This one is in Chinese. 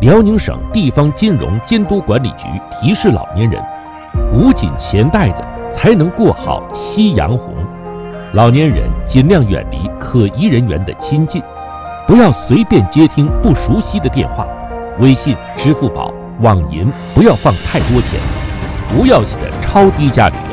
辽宁省地方金融监督管理局提示老年人，捂紧钱袋子才能过好夕阳红。老年人尽量远离可疑人员的亲近，不要随便接听不熟悉的电话，微信、支付宝、网银不要放太多钱，不要的超低价旅